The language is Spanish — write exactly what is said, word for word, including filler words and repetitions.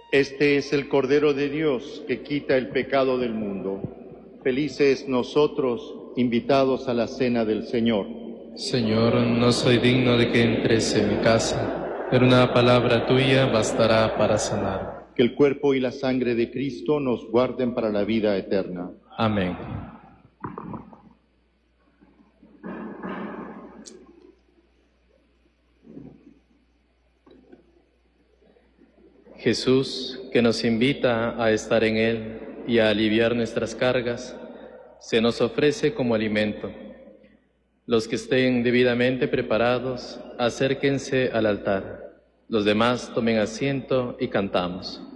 Este es el Cordero de Dios que quita el pecado del mundo. Felices nosotros, invitados a la cena del Señor. Señor, no soy digno de que entres en mi casa, pero una palabra tuya bastará para sanar. Que el cuerpo y la sangre de Cristo nos guarden para la vida eterna. Amén. Jesús, que nos invita a estar en Él y a aliviar nuestras cargas, se nos ofrece como alimento. Los que estén debidamente preparados, acérquense al altar. Los demás tomen asiento y cantamos.